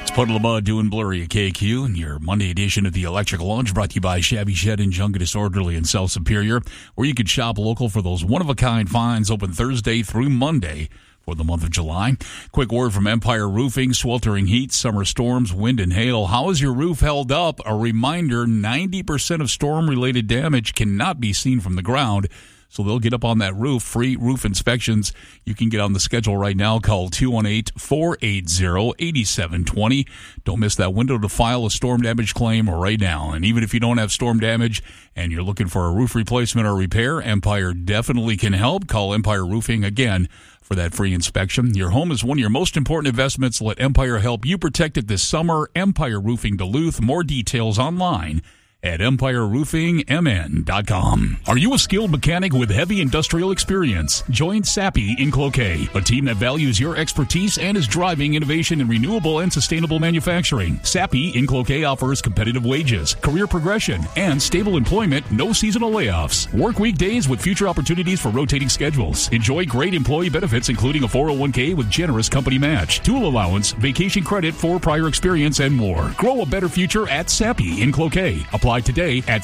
Puddle of Mud doing Blurry at KQ, and your Monday edition of the Electric Lunch brought to you by Shabby Shed in Junction Disorderly in South Superior, where you can shop local for those one-of-a-kind finds open Thursday through Monday for the month of July. Quick word from Empire Roofing: sweltering heat, summer storms, wind, and hail. How is your roof held up? A reminder, 90% of storm-related damage cannot be seen from the ground. So they'll get up on that roof. Free roof inspections. You can get on the schedule right now. Call 218-480-8720. Don't miss that window to file a storm damage claim right now. And even if you don't have storm damage and you're looking for a roof replacement or repair, Empire definitely can help. Call Empire Roofing again for that free inspection. Your home is one of your most important investments. Let Empire help you protect it this summer. Empire Roofing Duluth. More details online at EmpireRoofingMN.com. Are you a skilled mechanic with heavy industrial experience? Join Sappi in Cloquet, a team that values your expertise and is driving innovation in renewable and sustainable manufacturing. Sappi in Cloquet offers competitive wages, career progression, and stable employment, no seasonal layoffs. Work weekdays with future opportunities for rotating schedules. Enjoy great employee benefits, including a 401k with generous company match, tool allowance, vacation credit for prior experience, and more. Grow a better future at Sappi in Cloquet. Apply today at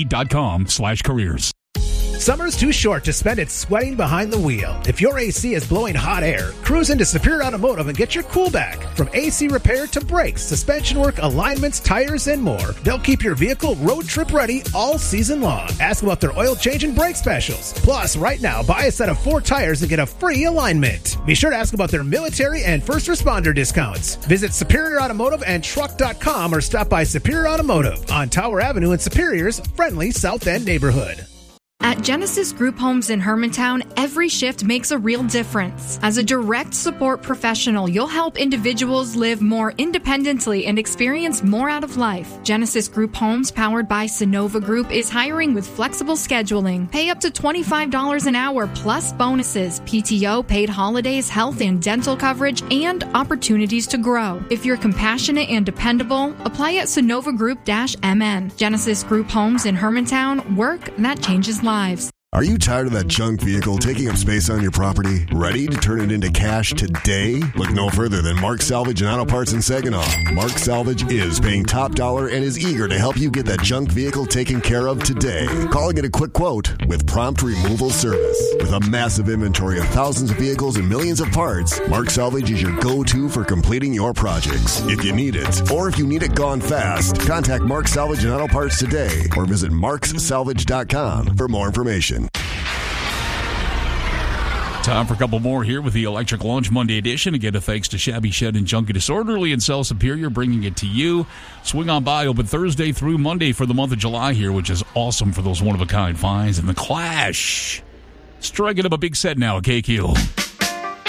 sappi.com/careers. Summer's too short to spend it sweating behind the wheel. If your AC is blowing hot air, cruise into Superior Automotive and get your cool back. From AC repair to brakes, suspension work, alignments, tires, and more, they'll keep your vehicle road trip ready all season long. Ask about their oil change and brake specials. Plus, right now, buy a set of 4 tires and get a free alignment. Be sure to ask about their military and first responder discounts. Visit Superior Automotive and Truck.com or stop by Superior Automotive on Tower Avenue in Superior's friendly South End neighborhood. At Genesis Group Homes in Hermantown, every shift makes a real difference. As a direct support professional, you'll help individuals live more independently and experience more out of life. Genesis Group Homes, powered by Sonova Group, is hiring with flexible scheduling. Pay up to $25 an hour plus bonuses, PTO, paid holidays, health and dental coverage, and opportunities to grow. If you're compassionate and dependable, apply at SonovaGroup-MN. Genesis Group Homes in Hermantown, work that changes lives. Are you tired of that junk vehicle taking up space on your property? Ready to turn it into cash today? Look no further than Mark Salvage and Auto Parts in Saginaw. Mark Salvage is paying top dollar and is eager to help you get that junk vehicle taken care of today. Call and get a quick quote with prompt removal service. With a massive inventory of thousands of vehicles and millions of parts, Mark Salvage is your go-to for completing your projects. If you need it, or if you need it gone fast, contact Mark Salvage and Auto Parts today or visit marksalvage.com for more information. Time for a couple more here with the Electric Lunch Monday edition. Again, a thanks to Shabby Shed and Junction Disorderly in South Superior, bringing it to you. Swing on by, open Thursday through Monday for the month of July here, which is awesome for those one-of-a-kind finds. And the Clash striking up a big set now at KQ.